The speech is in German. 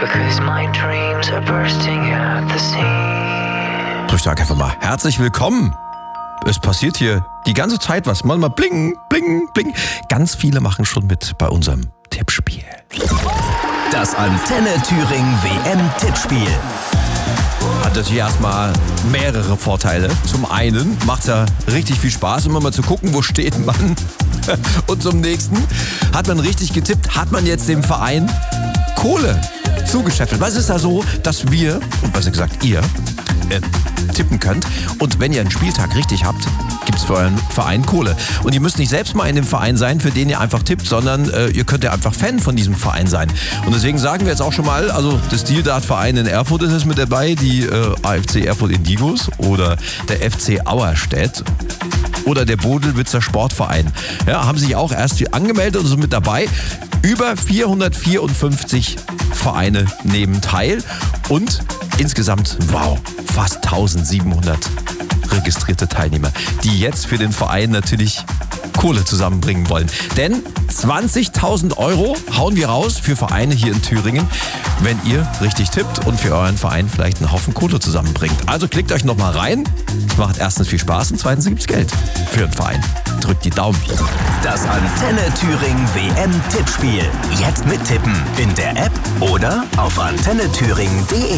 'cause my dreams are bursting at the seams. Ich sage einfach mal, herzlich willkommen. Es passiert hier die ganze Zeit was. Mal bling, bling, bling. Ganz viele machen schon mit bei unserem Tippspiel. Das Antenne Thüringen WM-Tippspiel. Hat natürlich erstmal mehrere Vorteile. Zum einen macht es ja richtig viel Spaß, immer mal zu gucken, wo steht man. Und zum nächsten hat man richtig getippt, hat man jetzt dem Verein Kohle zugeschäffelt. Was ist da so, dass wir, und besser gesagt ihr, tippen könnt. Und wenn ihr einen Spieltag richtig habt, gibt es für euren Verein Kohle. Und ihr müsst nicht selbst mal in dem Verein sein, für den ihr einfach tippt, sondern ihr könnt ja einfach Fan von diesem Verein sein. Und deswegen sagen wir jetzt auch schon mal, also der Steel Dart Verein in Erfurt ist mit dabei, die AFC Erfurt Indigos oder der FC Auerstedt oder der Bodelwitzer Sportverein. Ja, haben sich auch erst angemeldet und sind mit dabei. Über 454 Vereine nehmen teil und insgesamt, wow, fast 1700 registrierte Teilnehmer, die jetzt für den Verein natürlich Kohle zusammenbringen wollen. Denn 20.000 € hauen wir raus für Vereine hier in Thüringen, wenn ihr richtig tippt und für euren Verein vielleicht einen Haufen Kohle zusammenbringt. Also klickt euch nochmal rein. Es macht erstens viel Spaß und zweitens gibt's Geld für den Verein. Drückt die Daumen. Das Antenne Thüringen WM-Tippspiel. Jetzt mittippen in der App oder auf antennethüringen.de.